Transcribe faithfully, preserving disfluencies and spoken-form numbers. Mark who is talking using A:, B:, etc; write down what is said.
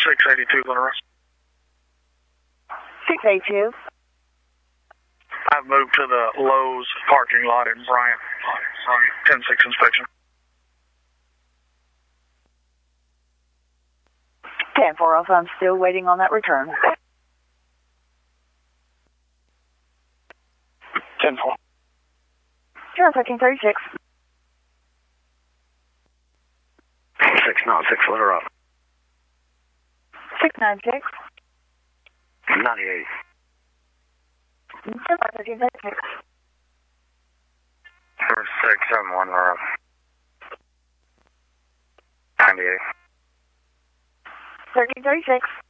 A: six eighty-two, Little Rock.
B: six eighty-two.
A: I've moved to the Lowe's parking lot in Bryant on ten six inspection.
B: ten four Alpha, I'm still waiting on that return.
A: ten four.
B: Zero thirteen thirty-six.
C: six nine six, Little Rock.
B: six nine six.
C: ninety-eight.
B: Zero thirteen thirty-six.
C: six seven one, Little Rock. ninety-eight.
B: thirteen thirty-six.